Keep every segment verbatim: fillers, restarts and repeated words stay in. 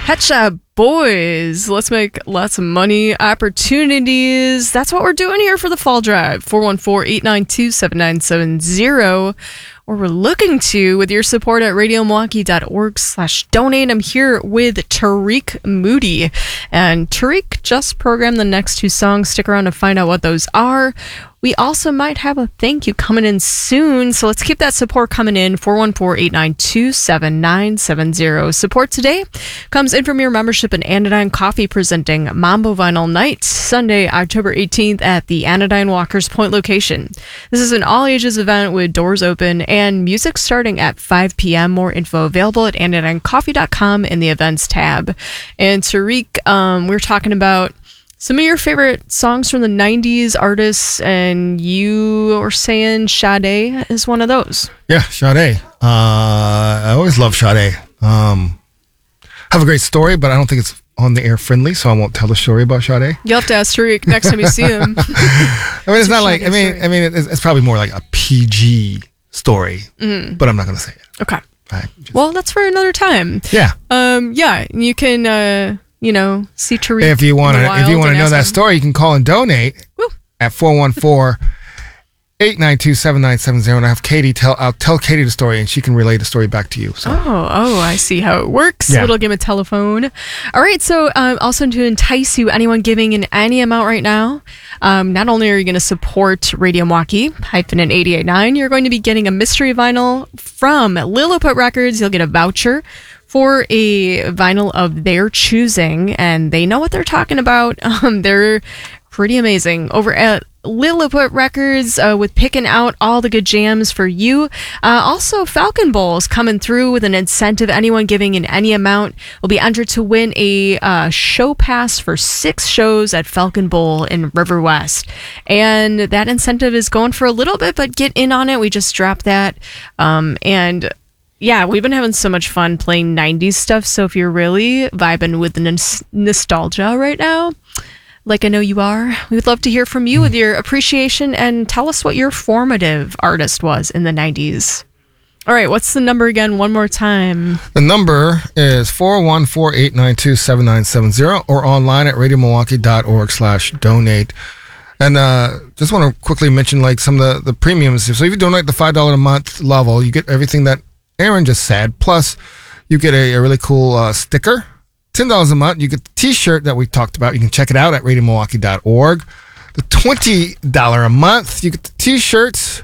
Pet Shop Boys. Let's make lots of money opportunities. That's what we're doing here for the fall drive. four one four, eight nine two, seven nine seven zero. Or we're looking to with your support at radio milwaukee dot org slash donate. I'm here with Tariq Moody. And Tariq just programmed the next two songs. Stick around to find out what those are. We also might have a thank you coming in soon, so let's keep that support coming in. four one four, eight nine two, seven nine seven zero. Support today comes in from your membership in Anodyne Coffee, presenting Mambo Vinyl Night, Sunday, October eighteenth at the Anodyne Walkers Point location. This is an all-ages event with doors open and music starting at five p.m. More info available at anodyne coffee dot com in the events tab. And Tariq, um, we're talking about some of your favorite songs from the nineties artists, and you were saying Sade is one of those. Yeah, Sade. Uh, I always love Sade. Um, have a great story, but I don't think it's on the air friendly, so I won't tell the story about Sade. You'll have to ask Tariq next time you see him. I mean, it's not like, I mean, story. I mean, it's, it's probably more like a P G story, mm-hmm. but I'm not going to say it. Okay. Just, well, that's for another time. Yeah. Um. Yeah, you can... Uh, You know, see Tariq. If you want to, if you want to know that him. story, you can call and donate Woo. at four one four, eight nine two, seven nine seven zero. And I have Katie tell. I'll tell Katie the story, and she can relay the story back to you. So. Oh, oh, I see how it works. Yeah. Little game of telephone. All right. So, um, also to entice you, anyone giving in any amount right now, um, not only are you going to support Radio Milwaukee hyphen in eighty-eight point nine, you're going to be getting a mystery vinyl from Lilliput Records. You'll get a voucher for a vinyl of their choosing, and they know what they're talking about. Um, they're pretty amazing over at Lilliput Records uh, with picking out all the good jams for you. Uh, also, Falcon Bowl is coming through with an incentive. Anyone giving in any amount will be entered to win a uh, show pass for six shows at Falcon Bowl in River West. And that incentive is going for a little bit, but get in on it. We just dropped that. Um, and Yeah, we've been having so much fun playing nineties stuff, so if you're really vibing with the n- nostalgia right now, like I know you are, we would love to hear from you with your appreciation and tell us what your formative artist was in the nineties. All right, what's the number again one more time? The number is four one four, eight nine two, seven nine seven zero or online at radio milwaukee dot org slash donate. And uh, just want to quickly mention like some of the, the premiums. So if you donate the five dollars a month level, you get everything that Aaron just said. Plus, you get a, a really cool uh, sticker. ten dollars a month. You get the t-shirt that we talked about. You can check it out at radio milwaukee dot org. The twenty dollars a month, you get the t-shirts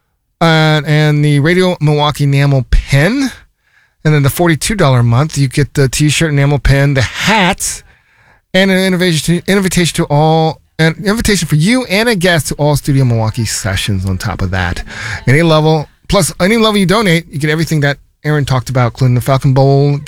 uh, and the Radio Milwaukee enamel pen. And then the forty-two dollars a month, you get the t-shirt, enamel pen, the hats, and an invitation to, invitation to all, an invitation for you and a guest to all Studio Milwaukee sessions on top of that. Any level. Plus, any level you donate, you get everything that Aaron talked about, including the Falcon Bowl